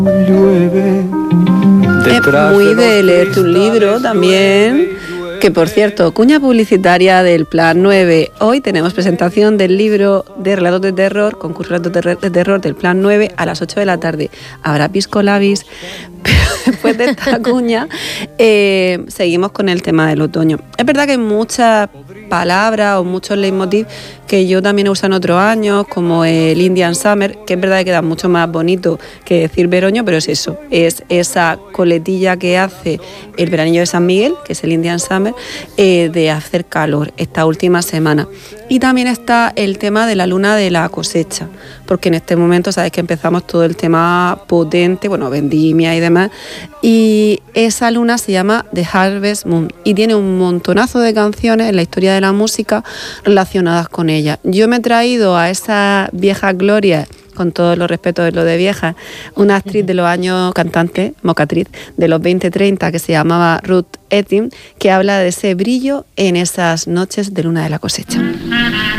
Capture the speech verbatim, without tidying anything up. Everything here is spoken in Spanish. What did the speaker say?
Llueve. Es muy de leerte un libro también, que por cierto, cuña publicitaria del Plan nueve. Hoy tenemos presentación del libro de relatos de terror, concurso de relatos de, de terror del Plan nueve a las ocho de la tarde. Habrá pisco labis, pero después de esta cuña eh, seguimos con el tema del otoño. Es verdad que hay muchas palabras o muchos leitmotiv que yo también he usado en otros años, como el Indian Summer, que es verdad que queda mucho más bonito que decir veroño, pero es eso, es esa coletilla que hace el veranillo de San Miguel, que es el Indian Summer, eh, de hacer calor esta última semana. Y también está el tema de la luna de la cosecha, porque en este momento sabes que empezamos todo el tema potente, bueno, vendimia y demás, y esa luna se llama The Harvest Moon y tiene un montonazo de canciones en la historia de la música relacionadas con ella. Yo me he traído a esa vieja gloria, con todos los respetos de lo de vieja, una actriz de los años, cantante, mocatriz, de los veinte treinta, que se llamaba Ruth Etting, que habla de ese brillo en esas noches de luna de la cosecha.